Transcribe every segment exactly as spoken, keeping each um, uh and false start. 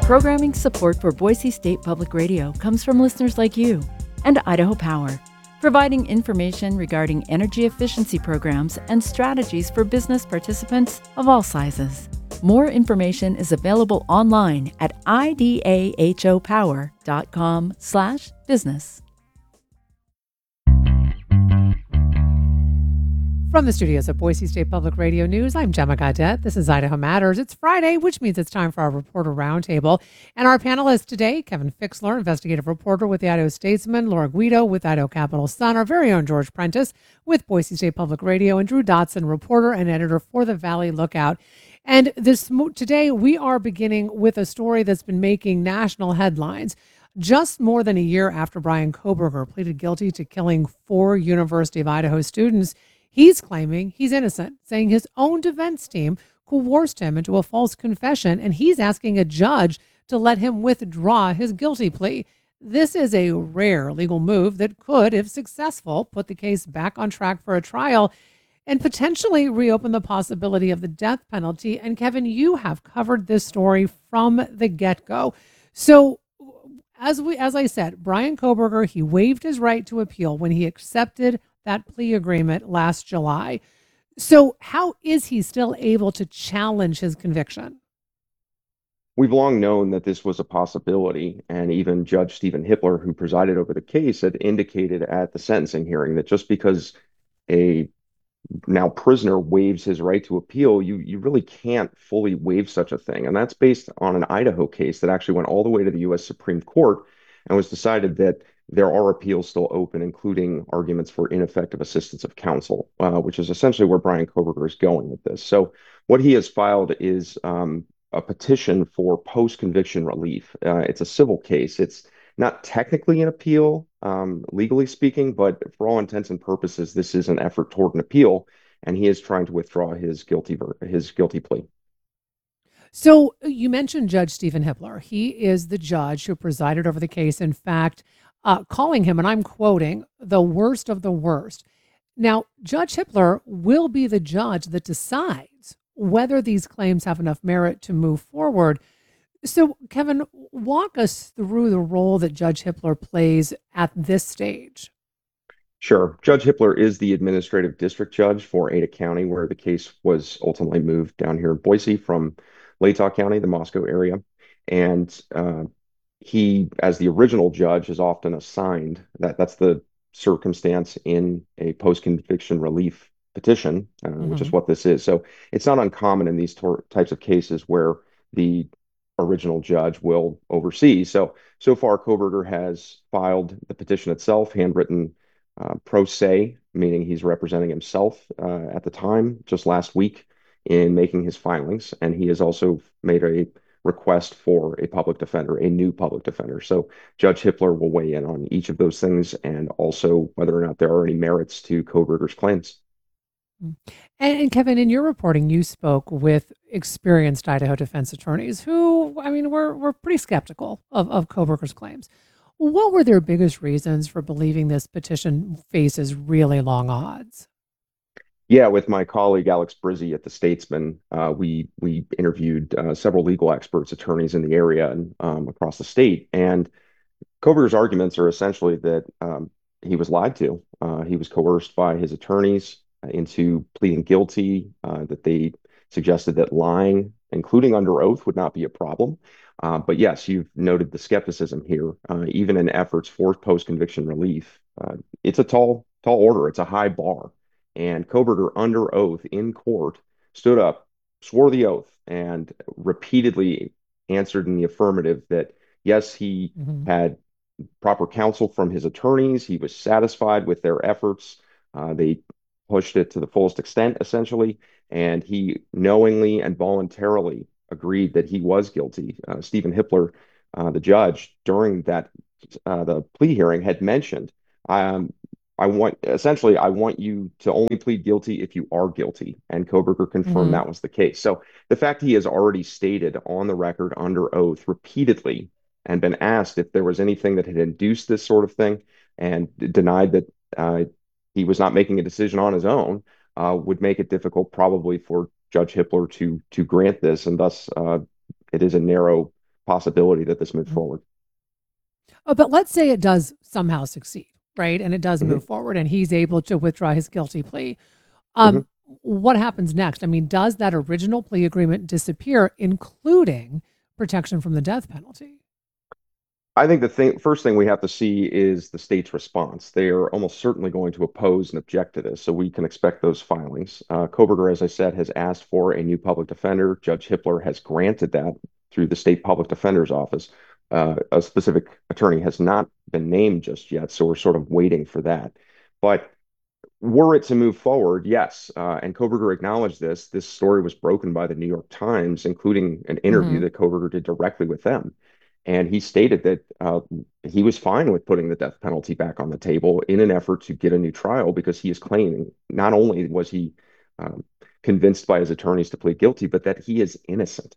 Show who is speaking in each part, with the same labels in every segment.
Speaker 1: Programming support for Boise State Public Radio comes from listeners like you and Idaho Power, providing information regarding energy efficiency programs and strategies for business participants of all sizes. More information is available online at idahopower.com slash business.
Speaker 2: From the studios of Boise State Public Radio News, I'm Gemma Gaudette. This is Idaho Matters. It's Friday, which means it's time for our Reporter Roundtable. And our panelists today, Kevin Fixler, investigative reporter with the Idaho Statesman, Laura Guido with Idaho Capital Sun, our very own George Prentice with Boise State Public Radio, and Drew Dotson, reporter and editor for the Valley Lookout. And this today, we are beginning with a story that's been making national headlines. Just more than a year after Bryan Kohberger pleaded guilty to killing four University of Idaho students, he's claiming he's innocent, saying his own defense team coerced him into a false confession, and he's asking a judge to let him withdraw his guilty plea. This is a rare legal move that could, if successful, put the case back on track for a trial and potentially reopen the possibility of the death penalty. And Kevin, you have covered this story from the get-go. So as we, as I said, Bryan Kohberger, he waived his right to appeal when he accepted that plea agreement last July. So how is he still able to challenge his conviction?
Speaker 3: We've long known that this was a possibility, and even Judge Stephen Hippler, who presided over the case, had indicated at the sentencing hearing that just because a now prisoner waives his right to appeal, you you really can't fully waive such a thing. And that's based on an Idaho case that actually went all the way to the U S Supreme Court and was decided that there are appeals still open, including arguments for ineffective assistance of counsel, uh, which is essentially where Bryan Kohberger is going with this. So what he has filed is um, a petition for post-conviction relief. Uh, it's a civil case. It's not technically an appeal, um, legally speaking, but for all intents and purposes, this is an effort toward an appeal, and he is trying to withdraw his guilty his guilty plea.
Speaker 2: So you mentioned Judge Stephen Hippler. He is the judge who presided over the case. In fact, uh, calling him, and I'm quoting, the worst of the worst. Now, Judge Hippler will be the judge that decides whether these claims have enough merit to move forward. So, Kevin, walk us through the role that Judge Hippler plays at this stage.
Speaker 3: Sure. Judge Hippler is the administrative district judge for Ada County, where the case was ultimately moved down here in Boise from Latah County, the Moscow area. And uh, he, as the original judge, is often assigned, that that's the circumstance in a post-conviction relief petition, uh, mm-hmm. which is what this is. So it's not uncommon in these tor- types of cases where the original judge will oversee. So, so far, Kohberger has filed the petition itself, handwritten uh, pro se, meaning he's representing himself uh, at the time, just last week in making his filings. And he has also made a request for a public defender, a new public defender. So Judge Hippler will weigh in on each of those things and also whether or not there are any merits to Kohberger's claims.
Speaker 2: And, and Kevin, in your reporting, you spoke with experienced Idaho defense attorneys who, I mean, were, were pretty skeptical of, of Kohberger's claims. What were their biggest reasons for believing this petition faces really long odds?
Speaker 3: Yeah, with my colleague Alex Brizzi at the Statesman, uh, we we interviewed uh, several legal experts, attorneys in the area and um, across the state. And Kohberger's arguments are essentially that um, he was lied to. Uh, he was coerced by his attorneys into pleading guilty, uh, that they suggested that lying, including under oath, would not be a problem. Uh, but yes, you've noted the skepticism here, uh, even in efforts for post-conviction relief. Uh, it's a tall, tall order. It's a high bar. And Kohberger, under oath in court, stood up, swore the oath, and repeatedly answered in the affirmative that, yes, he mm-hmm. had proper counsel from his attorneys. He was satisfied with their efforts. Uh, they pushed it to the fullest extent, essentially, and he knowingly and voluntarily agreed that he was guilty. Uh, Stephen Hippler, uh, the judge, during that uh, the plea hearing, had mentioned, um, I want, essentially, I want you to only plead guilty if you are guilty. And Kohberger confirmed mm-hmm. that was the case. So the fact he has already stated on the record under oath repeatedly and been asked if there was anything that had induced this sort of thing and d- denied that uh, he was not making a decision on his own uh, would make it difficult probably for Judge Hippler to to grant this. And thus, uh, it is a narrow possibility that this moved
Speaker 2: Mhm.
Speaker 3: forward.
Speaker 2: Oh, but let's say it does somehow succeed, right? And it does
Speaker 3: hmm
Speaker 2: move forward and he's able to withdraw his guilty plea.
Speaker 3: hmm
Speaker 2: Um, what happens next? I mean, does that original plea agreement disappear, including protection from the death penalty?
Speaker 3: I think the thing, first thing we have to see is the state's response. They are almost certainly going to oppose and object to this, so we can expect those filings. Uh, Koberger, as I said, has asked for a new public defender. Judge Hippler has granted that through the state public defender's office. Uh, a specific attorney has not been named just yet, so we're sort of waiting for that. But were it to move forward, yes, uh, and Koberger acknowledged this. This story was broken by the New York Times, including an interview
Speaker 2: Hmm.
Speaker 3: that Koberger did directly with them. And he stated that uh, he was fine with putting the death penalty back on the table in an effort to get a new trial because he is claiming not only was he um, convinced by his attorneys to plead guilty, but that he is innocent.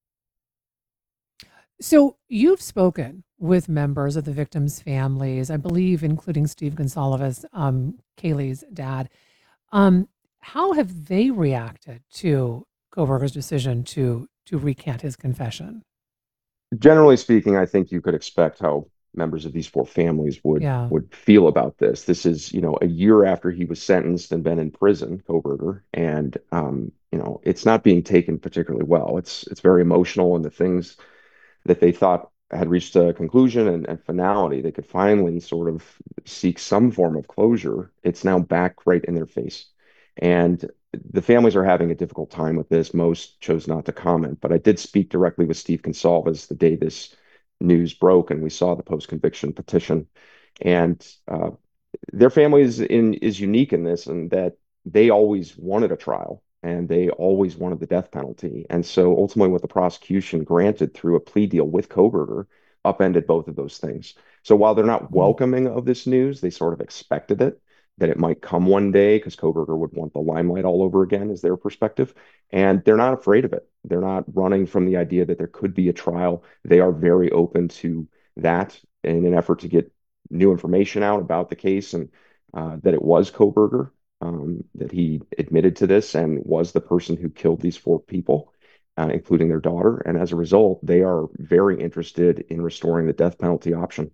Speaker 2: So you've spoken with members of the victims' families, I believe, including Steve Gonsalves, um, Kaylee's dad. Um, how have they reacted to Koberger's decision to to recant his confession?
Speaker 3: Generally speaking, I think you could expect how members of these four families would
Speaker 2: Yeah.
Speaker 3: would feel about this. This is, you know, a year after he was sentenced and been in prison, Koberger, and um, you know, it's not being taken particularly well. It's it's very emotional, and the things that they thought had reached a conclusion and, and finality, they could finally sort of seek some form of closure. It's now back right in their face. And the families are having a difficult time with this. Most chose not to comment, but I did speak directly with Steve Gonsalves the day this news broke, and we saw the post-conviction petition. And uh, their family is in is unique in this, and that they always wanted a trial and they always wanted the death penalty. And so ultimately, what the prosecution granted through a plea deal with Koberger upended both of those things. So while they're not
Speaker 2: Mhm.
Speaker 3: welcoming of this news, they sort of expected it, that it might come one day because Koberger would want the limelight all over again, is their perspective. And they're not afraid of it. They're not running from the idea that there could be a trial. They are very open to that in an effort to get new information out about the case, and uh, that it was Koberger, um, that he admitted to this and was the person who killed these four people, uh, including their daughter. And as a result, they are very interested in restoring the death penalty option.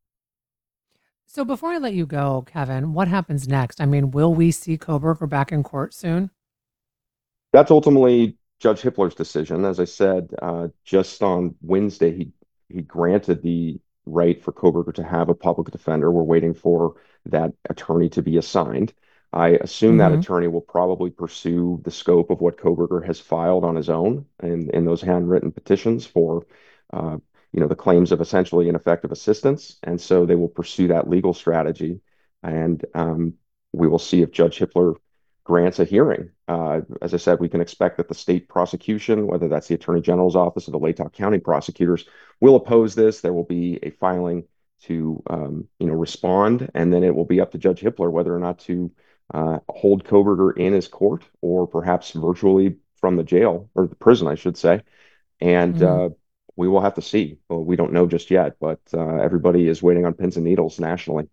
Speaker 2: So before I let you go, Kevin, what happens next? I mean, will we see Koberger back in court soon?
Speaker 3: That's ultimately Judge Hippler's decision. As I said, uh, just on Wednesday, he he granted the right for Koberger to have a public defender. We're waiting for that attorney to be assigned. I assume that
Speaker 2: Hmm.
Speaker 3: attorney will probably pursue the scope of what Koberger has filed on his own in, in those handwritten petitions for, uh, you know, the claims of essentially ineffective assistance. And so they will pursue that legal strategy. And um, we will see if Judge Hippler grants a hearing. Uh, as I said, we can expect that the state prosecution, whether that's the Attorney General's office or the Latah County prosecutors, will oppose this. There will be a filing to, um, you know, respond, and then it will be up to Judge Hippler whether or not to uh, hold Koberger in his court or perhaps virtually from the jail or the prison, I should say. And
Speaker 2: Hmm.
Speaker 3: uh, we will have to see. Well, we don't know just yet, but uh, everybody is waiting on pins and needles nationally.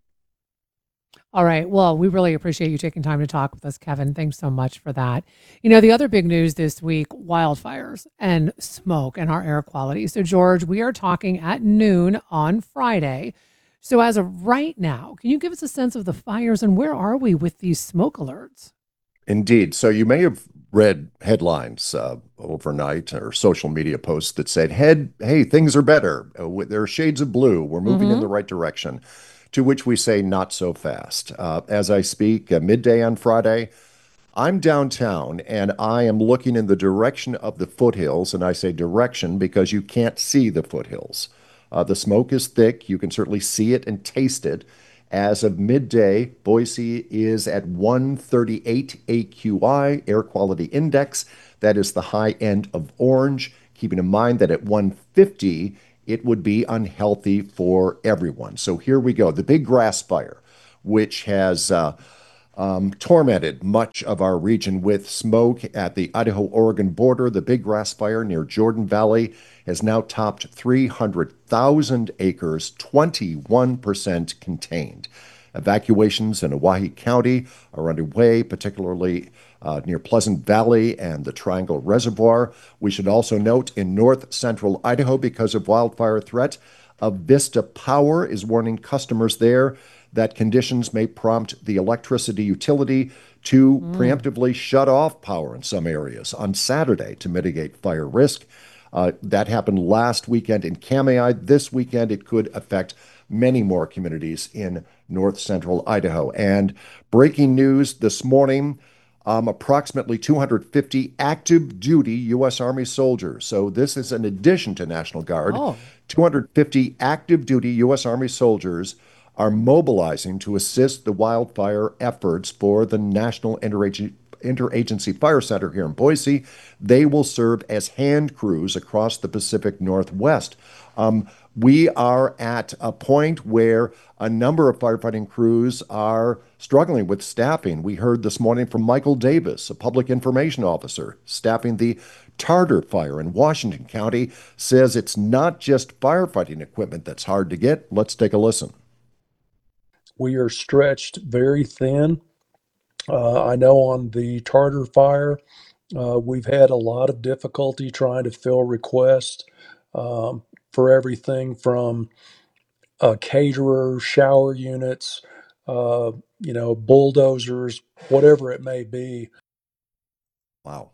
Speaker 2: All right. Well, we really appreciate you taking time to talk with us, Kevin. Thanks so much for that. You know, the other big news this week, wildfires and smoke and our air quality. So, George, we are talking at noon on Friday. So, as of right now, can you give us a sense of the fires and where are we with these smoke alerts?
Speaker 4: Indeed. So you may have read headlines uh, overnight or social media posts that said, "Head, hey, things are better. Uh, w- there are shades of blue. We're moving in
Speaker 2: Mm-hmm.
Speaker 4: the right direction." To which we say, "Not so fast." Uh, as I speak, uh, midday on Friday, I'm downtown and I am looking in the direction of the foothills. And I say direction because you can't see the foothills. Uh, the smoke is thick. You can certainly see it and taste it. As of midday, Boise is at one thirty-eight A Q I, air quality index. That is the high end of orange. Keeping in mind that at one fifty, it would be unhealthy for everyone. So here we go. The big grass fire, which has uh, um, tormented much of our region with smoke at the Idaho-Oregon border. The Big Grass Fire near Jordan Valley has now topped three hundred thousand acres, twenty-one percent contained. Evacuations in Owyhee County are underway, particularly uh, near Pleasant Valley and the Triangle Reservoir. We should also note in north central Idaho, because of wildfire threat, Avista Power is warning customers there that conditions may prompt the electricity utility to mm. preemptively shut off power in some areas on Saturday to mitigate fire risk. Uh, that happened last weekend in Kamiah. This weekend, it could affect many more communities in north central Idaho. And breaking news this morning, um, approximately two hundred fifty active duty U S Army soldiers. So this is in addition to National Guard.
Speaker 2: Oh.
Speaker 4: two hundred fifty active duty U S Army soldiers are mobilizing to assist the wildfire efforts for the National Interagency Interagency Fire Center here in Boise. They will serve as hand crews across the Pacific Northwest. Um, we are at a point where a number of firefighting crews are struggling with staffing. We heard this morning from Michael Davis, a public information officer staffing the Tartar Fire in Washington County, says it's not just firefighting equipment that's hard to get. Let's take a listen.
Speaker 5: We are stretched very thin. Uh, I know on the Tartar Fire, uh, we've had a lot of difficulty trying to fill requests um, for everything from uh, caterers, shower units, uh, you know, bulldozers, whatever it may be.
Speaker 4: Wow.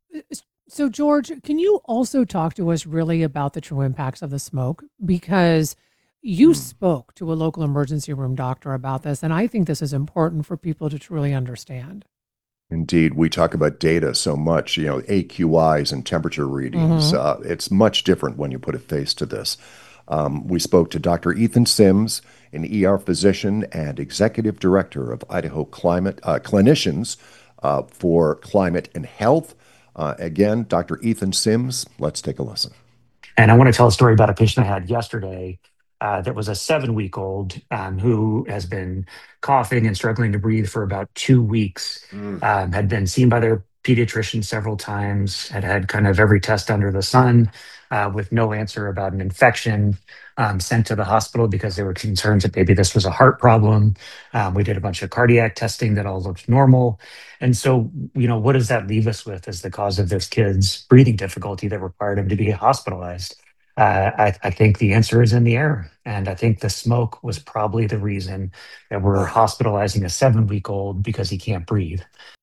Speaker 2: So, George, can you also talk to us really about the true impacts of the smoke? Because you mm. spoke to a local emergency room doctor about this, and I think this is important for people to truly understand.
Speaker 4: Indeed, we talk about data so much, you know, A Q Is and temperature readings. Mm-hmm. Uh, it's much different when you put a face to this. Um, we spoke to Doctor Ethan Sims, an E R physician and executive director of Idaho Climate uh, Clinicians uh, for Climate and Health. Uh, again, Doctor Ethan Sims, let's take a listen.
Speaker 6: And I want to tell a story about a patient I had yesterday uh, that was a seven-week-old um, who has been coughing and struggling to breathe for about two weeks, mm. um, had been seen by their pediatrician several times, had had kind of every test under the sun uh, with no answer about an infection, um, sent to the hospital because there were concerns that maybe this was a heart problem. Um, we did a bunch of cardiac testing that all looked normal. And so, you know, what does that leave us with as the cause of this kid's breathing difficulty that required him to be hospitalized? Uh, I, I think the answer is in the air. And I think the smoke was probably the reason that we're hospitalizing a seven-week-old because he can't breathe.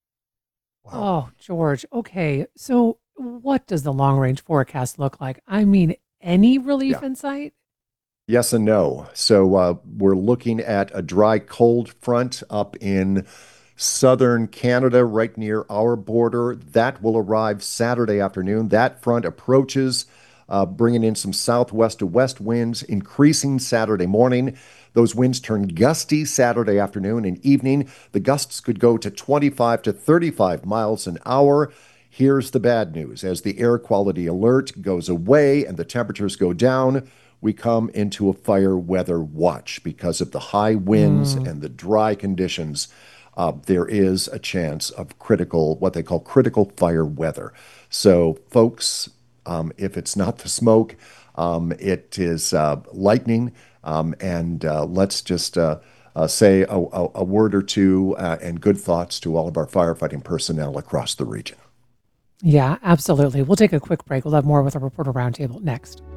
Speaker 2: Wow. Oh, George. Okay. So what does the long-range forecast look like? I mean, any relief yeah. in sight?
Speaker 4: Yes and no. So uh, we're looking at a dry cold front up in southern Canada, right near our border. That will arrive Saturday afternoon. That front approaches, uh, bringing in some southwest to west winds, increasing Saturday morning. Those winds turn gusty Saturday afternoon and evening. The gusts could go to twenty-five to thirty-five miles an hour. Here's the bad news. As the air quality alert goes away and the temperatures go down, we come into a fire weather watch because of the high winds mm. and the dry conditions. Uh, there is a chance of critical, what they call critical fire weather. So, folks, um, if it's not the smoke, um, it is uh, lightning. Um, and uh, let's just uh, uh, say a, a, a word or two uh, and good thoughts to all of our firefighting personnel across the region.
Speaker 2: Yeah, absolutely. We'll take a quick break. We'll have more with our Reporter Roundtable next.